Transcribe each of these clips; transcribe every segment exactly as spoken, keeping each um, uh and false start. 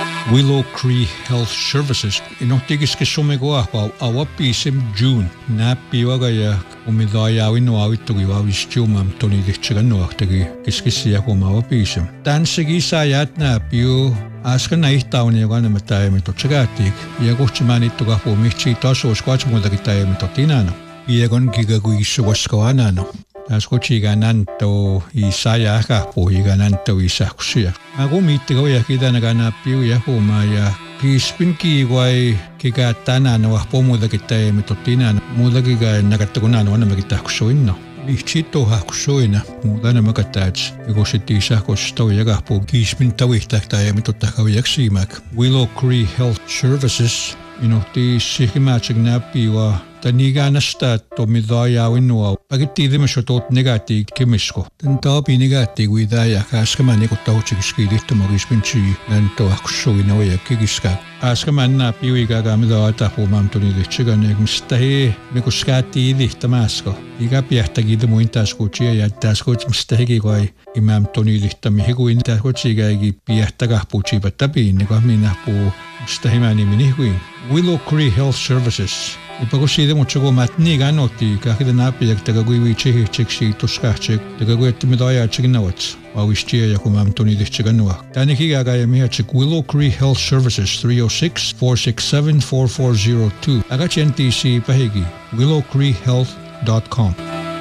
Willow Creek Health Services inotigis ke somego pa awapisem June na piwaga ya umidaya wino awitugi wawistiumam toni dichigano tagi kiskisia ko mawapisem tan sigi sayat na piu aska na ihtauni gana matay mito chagatik ya gochmani to ga po michi to so squach mo dagi tay mito tinano iagon gigagui suwaskawana no Askochi gananto isaya ka po gananto isakusia. Ako mitigaw ya kita naganapyo ya ko maya kispin ki wai kigatana no po mo da kita mitotina mo da kiga nagatugunan no na magita kusoin no. Lichito ha kusoina mo da na magatach. Ego sitisa ko sto ya ga po kispin tawita ta mitotaka yaksimak. Willow Creek Health Services inoti sikimachig na piwa Taniga na sta to midaya winua pagiti de mashotot negati kemisko tanta bi negati widaya kaskama ko tauchi skili to moris pinchi nan to aksho ina ya kigiska askama na piwiga ga midaya ta po mamtoni de chigane mstahe mikuskati de tamasko iga piahtagi de muinta skochi ya tasko mstahe goi imam toni de tamihigu inta skochi ga gi piahtaga puchi batabi ne ga mina po mstahe mani minihui Willow Creek Health Services Ipagoside mo chugo matni ganoti kahida na piyak tagagui wichi chiksi toskachek tagagui timidaya chignawats awishtia yakumam toni de chiganwa taniki gaga yami chik Willow Creek Health Services three oh six, four six seven, four four zero two agachntc pahigi willow creek health dot com.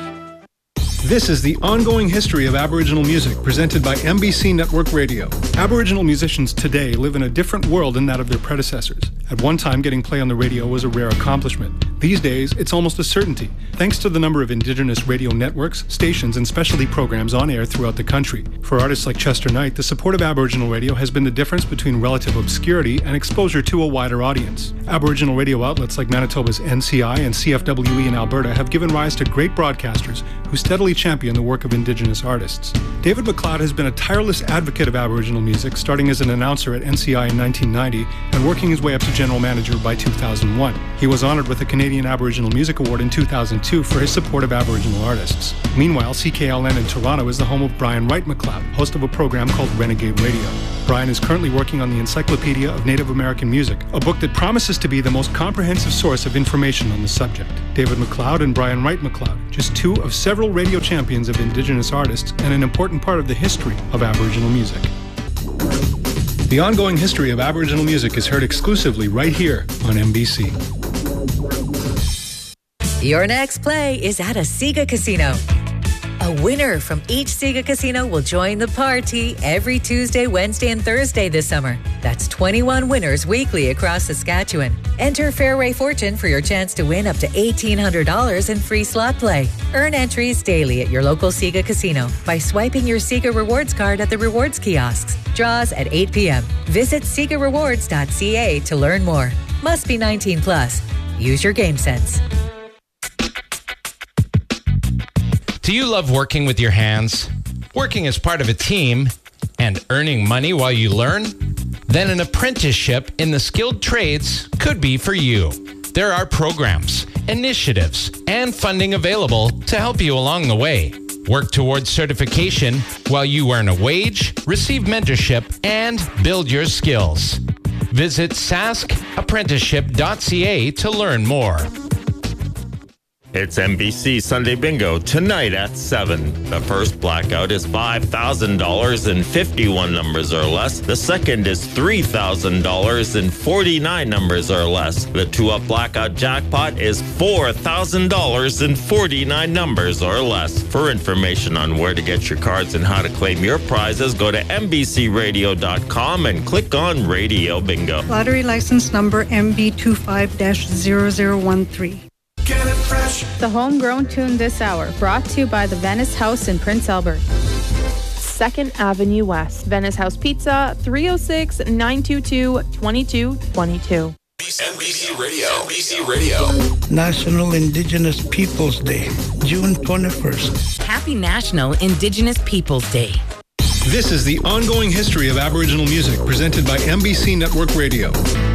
This is the ongoing history of Aboriginal music presented by M B C Network Radio. Aboriginal musicians today live in a different world than that of their predecessors. At one time, getting play on the radio was a rare accomplishment. These days, it's almost a certainty, thanks to the number of Indigenous radio networks, stations, and specialty programs on air throughout the country. For artists like Chester Knight, the support of Aboriginal radio has been the difference between relative obscurity and exposure to a wider audience. Aboriginal radio outlets like Manitoba's N C I and C F W E in Alberta have given rise to great broadcasters who steadily champion the work of Indigenous artists. David McLeod has been a tireless advocate of Aboriginal music, starting as an announcer at N C I in nineteen ninety and working his way up to general manager by two thousand one. He was honored with the Canadian Aboriginal Music Award in two thousand two for his support of Aboriginal artists. Meanwhile, C K L N in Toronto is the home of Brian Wright McLeod, host of a program called Renegade Radio. Brian is currently working on the Encyclopedia of Native American Music, a book that promises to be the most comprehensive source of information on the subject. David McLeod and Brian Wright McLeod, just two of several radio champions of Indigenous artists and an important part of the history of Aboriginal music. The ongoing history of Aboriginal music is heard exclusively right here on M B C. Your next play is at a Sega Casino. A winner from each Sega Casino will join the party every Tuesday, Wednesday, and Thursday this summer. That's twenty-one winners weekly across Saskatchewan. Enter Fairway Fortune for your chance to win up to eighteen hundred dollars in free slot play. Earn entries daily at your local Sega Casino by swiping your Sega Rewards card at the rewards kiosks. Draws at eight p.m. Visit sega rewards dot c a to learn more. Must be nineteen plus. Use your game sense. Do you love working with your hands? Working as part of a team and earning money while you learn? Then an apprenticeship in the skilled trades could be for you. There are programs, initiatives, and funding available to help you along the way. Work towards certification while you earn a wage, receive mentorship, and build your skills. Visit sask apprenticeship dot c a to learn more. It's M B C Sunday Bingo tonight at seven. The first blackout is five thousand dollars and fifty-one numbers or less. The second is three thousand dollars and forty-nine numbers or less. The two-up blackout jackpot is four thousand dollars and forty-nine numbers or less. For information on where to get your cards and how to claim your prizes, go to m b c radio dot com and click on Radio Bingo. Lottery license number M B two five dash zero zero one three. Get it fresh. The homegrown tune this hour, brought to you by the Venice House in Prince Albert. second Avenue West, Venice House Pizza, three oh six, nine two two, two two two two. M B C Radio. M B C Radio. National Indigenous Peoples Day, June twenty-first. Happy National Indigenous Peoples Day. This is the ongoing history of Aboriginal music presented by M B C Network Radio.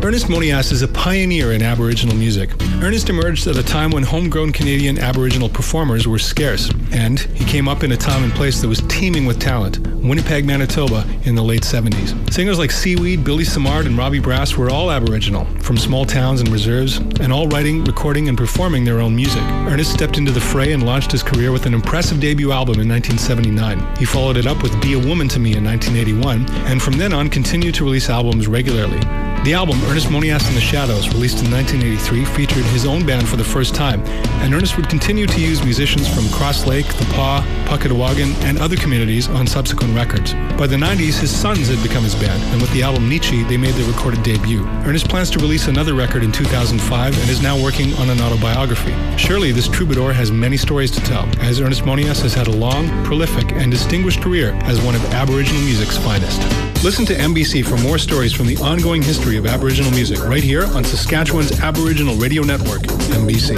Ernest Monias is a pioneer in Aboriginal music. Ernest emerged at a time when homegrown Canadian Aboriginal performers were scarce, and he came up in a time and place that was teeming with talent, Winnipeg, Manitoba, in the late seventies. Singers like Seaweed, Billy Samard, and Robbie Brass were all Aboriginal, from small towns and reserves, and all writing, recording, and performing their own music. Ernest stepped into the fray and launched his career with an impressive debut album in nineteen seventy-nine. He followed it up with Be a Woman to Me in nineteen eighty-one, and from then on continued to release albums regularly. The album, Ernest Monias and the Shadows, released in nineteen eighty-three, featured his own band for the first time, and Ernest would continue to use musicians from Cross Lake, The Paw, Puckatawagan, and other communities on subsequent records. By the nineties, his sons had become his band, and with the album Nietzsche, they made their recorded debut. Ernest plans to release another record in two thousand five and is now working on an autobiography. Surely this troubadour has many stories to tell, as Ernest Monias has had a long, prolific, and distinguished career as one of Aboriginal music's finest. Listen to M B C for more stories from the ongoing history of Aboriginal music right here on Saskatchewan's Aboriginal Radio Network, M B C.